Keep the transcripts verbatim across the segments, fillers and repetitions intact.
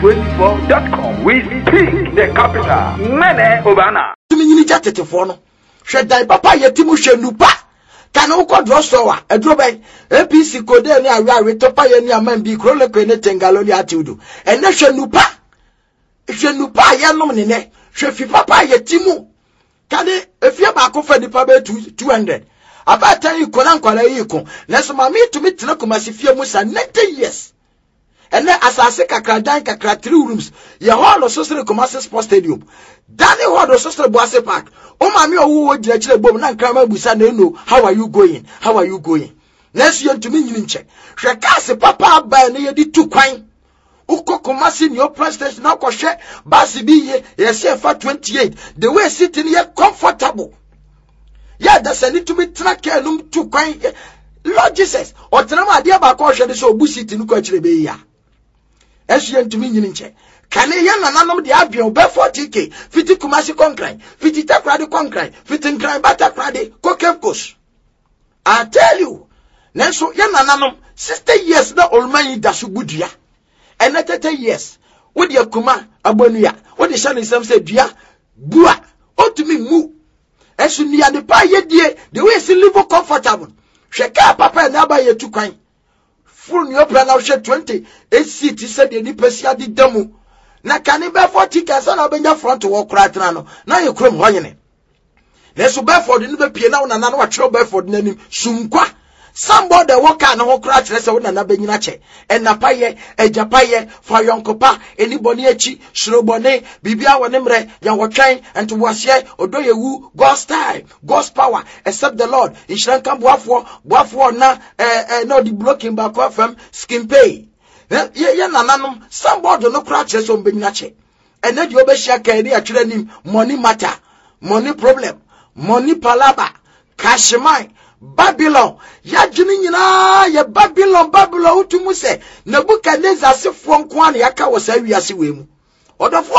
twenty-four dot com. We speak the capital. Mene Obana. Tumini jatete fono. Shedai papa yetimu shenupa. Kana uko drosowa. Edrobe. A P C kode ni awe topa ye ni amambi krole kwene tengaloni atiudu. Ene shenupa. Shenupa ya nominine. Shefi papa yetimu. Kade efia bako fe nipa be two hundred. Abata yi kola nkwala yi ko. Neso mami tumi tena kumasifie musa ninety years. Ene asase kakra dan kakra three rooms. Ye hall ososere Kumasi Sports Stadium. Dani hall ososere Boase Park. O mami owo wo gire kire bom na nkrama busa na no. How are you going? How are you going? Next year to me nyini nche. Hwe kase papa ba na ye di tu kwan. Uko Kumasi ni open station na ko hwe basi bi ye ye se fa twenty-eight. The way sitting here comfortable. Yeah, that's a little bit track num tu kwan. Lord Jesus, o tenama ade ba ko hwe de so obu sitting ko kire be ya. Esu yentumi nyini nche. Kane ye nananom de abion be forty K. Fiti Kumasi konkran, fiti takrade konkran, fiti nkran batakrade kokepkos. I tell you, nenso ye nananom sixty years na olman da so budua. Ene thirty years. Wo de akuma abonua. Wo de shane sam se dua bua. Otumi mu. Esu ni ade pa ye die, the way si live comfortable. Hweka papa na ba ye tu kwan. Full new plan now share twenty eight seats said the Nipesia di demo. Na canibe forty cassa na benya front to walk right now. Now you crum hoyene. Let's obey for the new piano and another trouble for the name Sumqua. Somebody walk out and walk right less on another beninache. And Napaye, a Japaye, for yon copa, any boniachi, Shrobone, Bibia wanemre, yan watching, and to wasye, or do you woo, God's time, God's power, except the Lord. In Shrankam Wafo, Wafo na, eh, no, the blocking back off from skin pay. Ye nananum, somebody no cratches on beninache. And then you obeshia carry a training, money matter, money problem, money palaba, cash mine. Babylon, ya jini nyina ya Babylon, Babylon utumu se Nebuchadnezzar se fo nkwani yaka wo sa wiase wemu odofo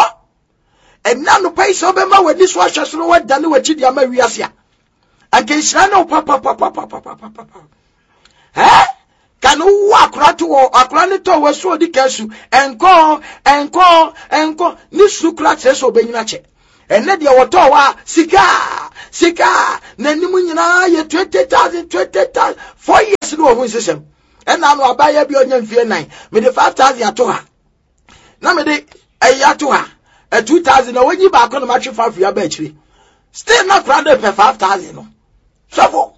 enna no pai so be ma wadi so ahwese no wadane wachidi ama wiase a anke hira no papa papa papa papa eh kan wo akura to wo akura ne to wo so odi kasu enko enko enko ni sukra che so be nyina che enne de woto wa sika sika na nimu nyina ye twenty thousand twenty thousand four years no ho system enna no abaya bi onya mfie nine me de five thousand ato ha na me de ayato ha e two thousand na wonyi ba ko no matwe five ya ba akiri still not crowd per five thousand no so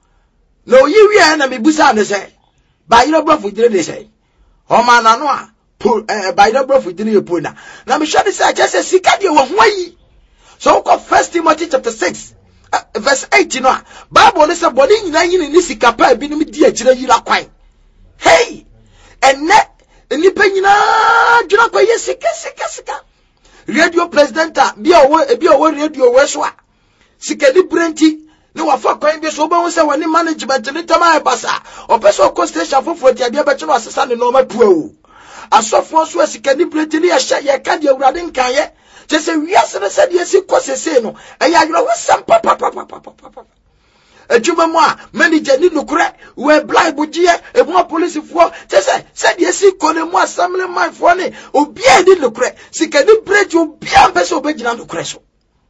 no yi wi na me busa ne say ba yiro brofu dire de say o ma na no a ba yiro brofu dire ye pona na me hwe de say just sika de wo ho yi. So go First Timothy chapter six, uh, verse eight, you know, Bible is a body in the sika pa bi mi di akire yira kwan. Hey, and net nipa nyina djuna kwa ye sika sika sika. Radio president bi owo bi owo radio we so a. Sika di brenti ni wa fa kwan bi so ba won se woni management ni tama e basa. Opeso ko station foforo ti abia be che no asesa ne no ma pu o. Asofo so sika di brenti ni ya hye ye ka di awurade nkan ye. Just say we are said yes, it no. And you know some papa papa papa papa. A juma manager need no correct. We blind bujia, a more police for. Just say said yes, it call him more family my funny. O be a did no correct. See, can you break your be a best obey on the crash?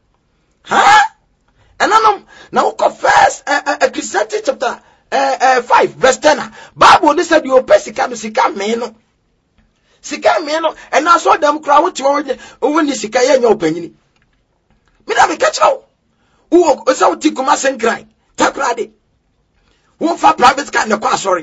Huh? And I now confess a Christianity chapter five, verse ten. Bible, they said you pay Sika, Sika, man. Sika me no and I saw them crowd to when the sika ye your penny. Me na me catch now. Who o sa uti kuma sen cry. Takrade. Who for private car na kwa sorry.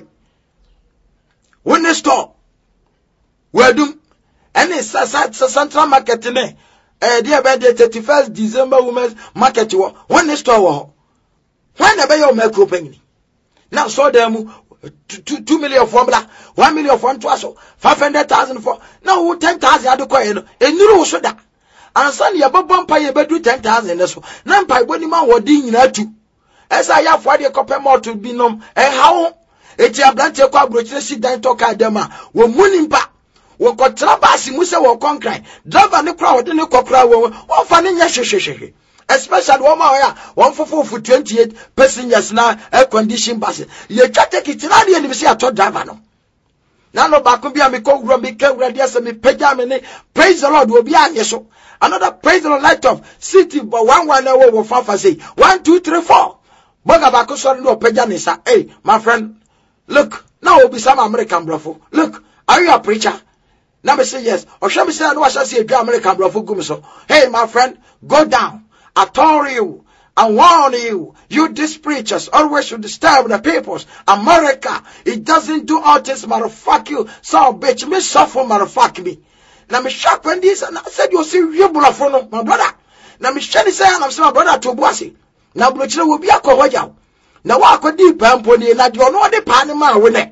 When the store. Where do any central market ne eh dear by the thirty-first December women's market wo when the store wo. When the be your macro penny. Now saw them Two, two million formula, one million for twaso, five hundred thousand for now, ten thousand at the coin, and you so that. And Sunday above bumper, you better do ten thousand. So, none by when man were ding in two. As I have for the copper more to be known, and how it's a blanche cockroach, sit down talk at them, were mooning back. Wo ko trabasi musa wo konkran driver ne crowd ne kokra wo wo fa ne nya hwehwehwe especially wo ma ya one for for twenty-eight passengers na air condition bus ye twate kitina de ni bi se ato driver no na no ba ko bia me ko wura me ka wura dia se me pagya me ne praise the Lord obi anye so another praise the Lord light of city but one one na wo fafa say one two three four boga ba ko so no pagya ne sa hey my friend look now obi some American brofo look are you a preacher now me say yes or shall me say no shall say a American brofo gum so hey my friend go down I told you I warn you, you these preachers always should disturb the peoples. America, it doesn't do all this, motherfuck you. So bitch, me suffer, motherfuck me. Now me shock when this, and I said you see you bulafono, my brother. Now me shani say I'm saying my brother to bossy. Now blochile will be a cowaja. Now walk with deep pamponi, and you know the panama winner.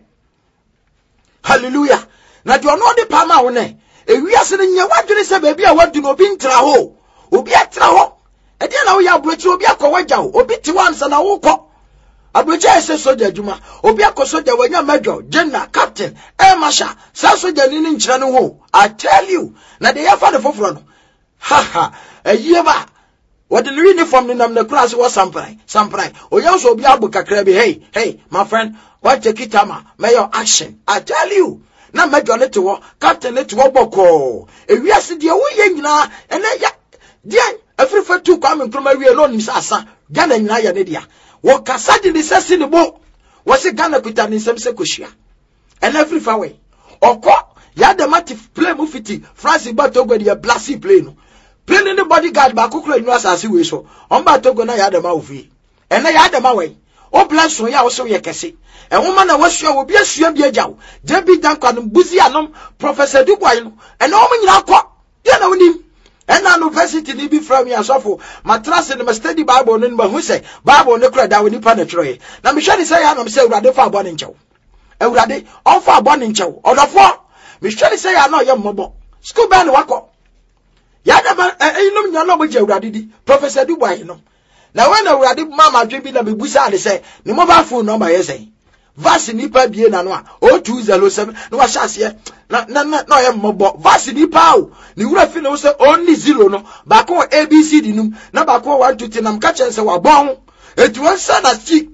Hallelujah. Now you know the panama winner. If we are sitting here, what do they say, baby? I want to know being traho. Ubi a traho. E dia na wo ya brochi obi akọwaja o obi ti wansa na wo kọ abrochi ese soja adwuma obi akọsoja wanya major general captain air marshal sa soja ni ni nkyira no ho I tell you na de ya fa de foforo no ha ha ayiye ba what the uniform ni nam na class was samprai samprai o ya so obi abu kakra bi hey hey my friend what take it ama mayor action I tell you na major le to captain le to boko e wiase de wo ye nyina ene ya dia every for two come nkroma we alone is asa Ghana nyina ya ne dia wo kasa di sesi ne bo wo se Ghana kuta ni sem se kohia and every far way okọ ya the matif play mu fiti France ba Togo dia blasi play no play ne bodyguard ba kokoro enu asase we so on ba Togo na ya the ma ofi ene ya the ma we o bless so ya wo so ye kese e woma na wasua wo bi asua bi agyaw je bi dan kwa no buzi anom Professor Dukwai no ene o nyina akọ dia na wonim and university ni be from ya sofo matrase ne study Bible no ma hu say Bible ne kura da woni pa na tro na me hwe ni say ya na me say urade fa abo ne nchew urade on fa abo ne nchew odofo me hwe ni say ya na ye mmobo school ban wako ya da ba enum nya no bo je urade di Professor Dubai no na when urade mama dwe bi na me busa ade say ne mobile phone number ye say vasi nipa bie na no a o two zero seven no wa hyase na na na ye mmobo vasi nipa o ni wura fi no say only zero no ba ko A B C D num na ba ko one two three nam ka chen say wa bon etu won sa na chi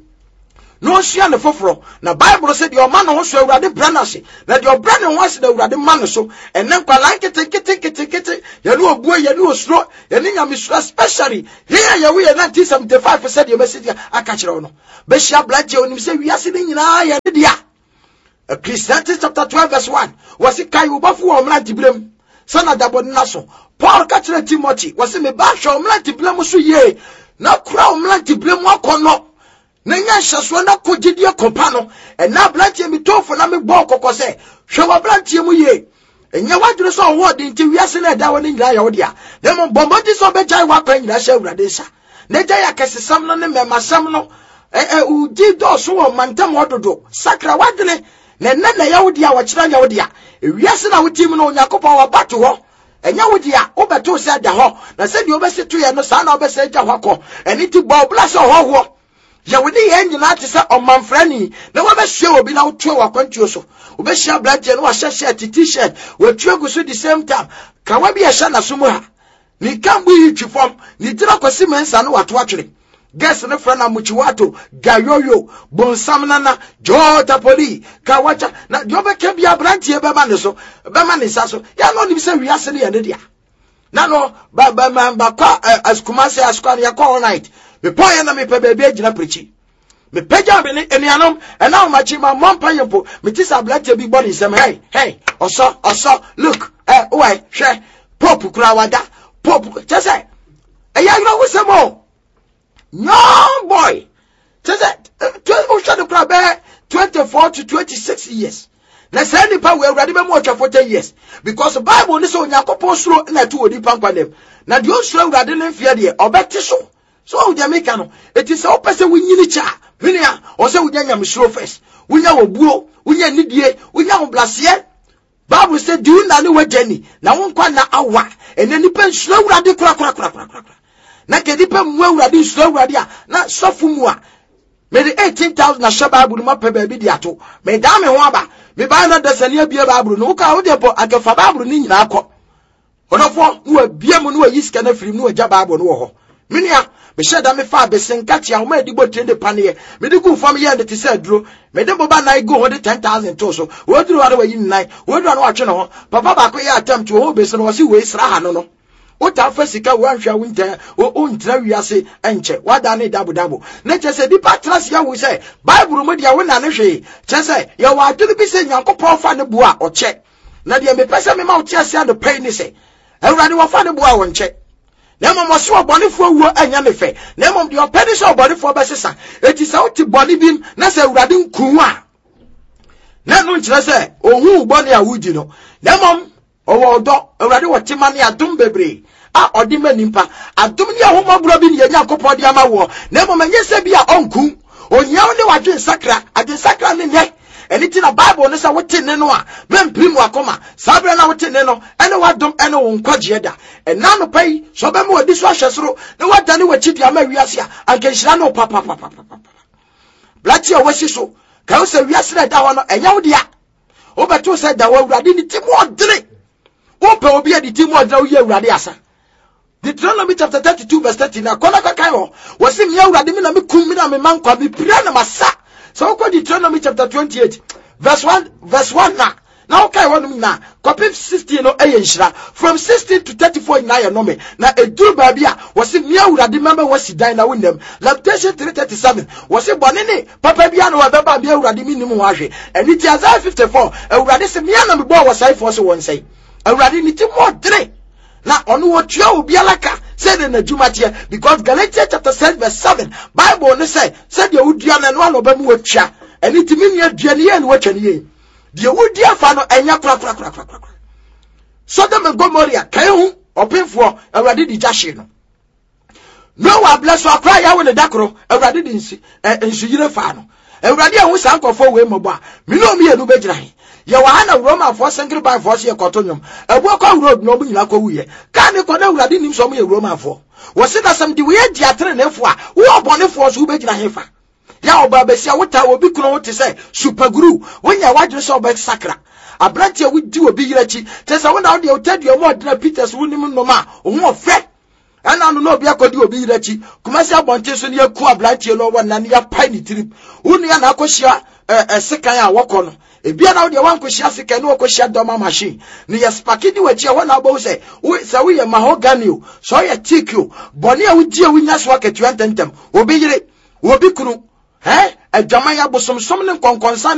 no hia ne foforo na Bible say the man no so awurade branase na the brand no so awurade man so enen kwa lankete kete kete kete ye no obuo ye no osuro ye ni nyamesuro especially here ye we nineteen seventy-five percent ye message aka kire no be hia blaje onim say wiase ni nyina ye ne dia Ecclesiastes chapter twelve verse one was it kai ubafo wo mlanti blem sana dabo na so Paul ka kire Timothy was me ba hwe mlanti blem so ye na kura mlanti blem akono Nenya shaso na kogidie kopa no ena blantie mi tofo na me bo kokko se hwe wa blantie mu ye enya wadure so wo de nti wiase na da woni nyira ya wo dia dem bombodi so be jai wa pa nyira sha urade sha ne jai akesesam no ne memasam no eh eh uji do so wo mantam ododo sakra wadene ne na na ya wo dia wo kira nya wo dia wiase na wo tim no onyakopa wa bato ho enya wo dia wo beto se da ho na se di obese to ye no sa na obese ja hwakọ eni ti bo blase ho ho ya woni ye nyina te se omanfrani na wa behwe obi na wotu wa kwantuo so obehia blaje no wa hyehye t-shirt wotu aguso the same time ka wa bi ehya na so mu ha ni kambu yi twifom ni dira kwasi mensa no wato atwere guess ne fra na muchiwato gayoyo bonsam nana jota poli ka wacha na dio be ke bia branche be ma ne so be ma ne sa so ya no ni se wiase ne ya ne dia na no ba ba ma ba kwa askumase askwan ya kwa all night me poye na me pe bebe agina prechi me peja be ne enuanom ena o machi ma mompa yempo me tisa blache bi body sem hey hey oso oso look eh why hwe pop kura wada pop chese e ya no wusemo no boy chese o shado kura be twenty-four to twenty-six years na say nipa we awurade be mo twa forty years because the Bible ni so onyankopon suro na tu odi pankwanem na de o suro awurade ne mfie de obeti so so o Jamaica no it is o pese wunyini cha hwenia o se wunya nyamsuro first wunya wobuo wunya nidie wunya oblase Bible say do na ne wagani na wonkwa na awa ene nipa nsuro awurade kura kura kura kura kura na ke nipa mu awurade nsuro awurade a na sofu mu a me the eighteen thousand na sha Bible ma pe ba bi di ato me da me ho aba me ba na dasania bia Bible no ka wo de po agafa Bible ni nyina akọ onofo no abia mu no ayiska na firi no agya Bible no wo ho menia me share da me fa besenkati a wo ma dibo trade panie me di gu fam ye and te say duro me de boba na go hold ten thousand to so wo duro wa yi nine wo duro na wa twe no ho papa ba ko ye attempt wo be so no si we sra ha no no o ta fa sika wo anhwa wo nta o ntra wiase enche wada ne dabo dabo na che se di patras ya wo say bible mo dia wo na ne hwe che se ye wa aduru bi se nyankopon fa ne bua o che na dia me pese me ma o tia se ando pay ni se ewrade wo fa ne bua wo nche na mom so obonefo wuo anya me fe na mom de opedi so obonefo be sesa eti se oti boni bim na se ewrade nku a na no nkire se ohun boni a wudi no na mom owo odo ewrade wo tema ne adom bebre a odi manimpa adom ne ahomabro bi ne yanya kopɔ de ama wo na mom anye se bi a onku onyaw ne wadwe sakra ade sakra ne ne eni ti na bible ne sa wote ne no a memprim wakoma sabre na wote ne no ene wadom ene wo nkwaje da ena no pai so be me wadi so ahwesoro ne wada ne wachidi ama wiase a ankenhira no papa papa papa blati a wasi so ka wo se wiase da ho no enya wo dia wo beto se da wo awurade ni timo odre wo pe obi adi timo odre wo ye awurade asa Deuteronomy chapter thirty-two verse thirty na kona ka kai ho wo se me awurade mi na me kum mi na me mankwa me pira na masa. So go Deuteronomy chapter twenty-eight verse one verse one na now okay one na copy sixteen no eyenhira from sixteen to thirty-four na ye no me na eduru ba bia was me awurade member was dan na wonam Lamentation three thirty-seven was bone ne papa bia no baba bia awurade mi nim ho ahwe eni ti Isaiah fifty-four awurade se me na me bo was sai for so won say awurade ni ti mo dre na onu wo tua obi alaka say na jumatie because Galatians chapter six verse seven Bible ne say say de wudua na no ano ba mu watua eni ti me nua dua ne ye ne watwa ne ye de wudua fa no enya kra kra kra kra kra Sodom and Gomorrah kai hu opinfo awurade di jahye no Noah bless wa kra ya wo ne dakoro awurade di nsi ensu yire fa no awurade a hu sankofo we mobo a me no me enu begyira he ye wa ha na Roma for single by force ye kotonyom ebu ko road no bu nyina ko wuye ka ne ko na awurade nim so mo ye Roma for wo se da sam di we di atre ne fo a wo obone fo so begyira he fa ya oba besia wota obi kuno wote say super guru wonya wadre so oba sakra abrante wudi obi yirachi te say wona wo de otadi o mo dina Peters wonim no ma ohu ofe ana no no obi akodi obi yirachi kumasi abonte so ne yaku abrante no wona ne ya pai ni trip wonu ya na akohia eh sekan a wokɔ no ebia na wo de wankohia sekan no wakohia doma machine ne yespakidi wachi a wona abo say wo say wo ye mahogany o so ye teak o boni a wudi a wunya so aketu antentem obi yire obi kunu eh adwaman ya bosom som ne konkonsa